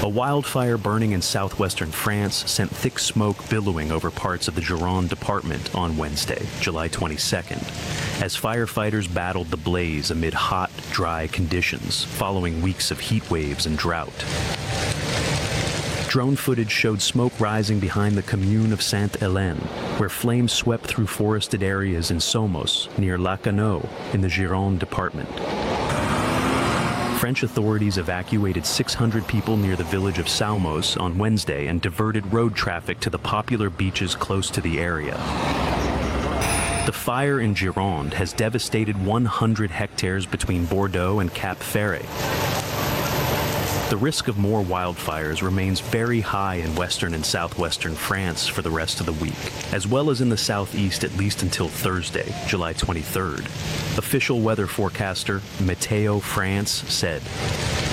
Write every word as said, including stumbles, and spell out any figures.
A wildfire burning in southwestern France sent thick smoke billowing over parts of the Gironde department on Wednesday, July twenty-second, as firefighters battled the blaze amid hot, dry conditions following weeks of heat waves and drought. Drone footage showed smoke rising behind the commune of Sainte-Hélène, where flames swept through forested areas in Somos, near Lacanau, in the Gironde department. French authorities evacuated six hundred people near the village of Salmos on Wednesday and diverted road traffic to the popular beaches close to the area. The fire in Gironde has devastated one hundred hectares between Bordeaux and Cap Ferret. The risk of more wildfires remains very high in western and southwestern France for the rest of the week, as well as in the southeast at least until Thursday, July twenty-third. Official weather forecaster Météo France said.